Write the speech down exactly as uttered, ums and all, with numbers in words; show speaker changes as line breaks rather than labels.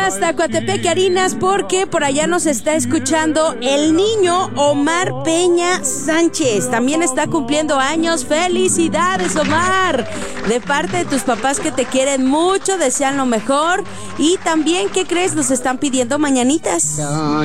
hasta Coatepec, Harinas, porque por allá nos está escuchando el niño Omar Peña Sánchez. También está cumpliendo años. ¡Felicidades, Omar! De parte de tus papás que te quieren mucho, desean lo mejor. Y también, ¿qué crees? Nos están pidiendo mañanitas.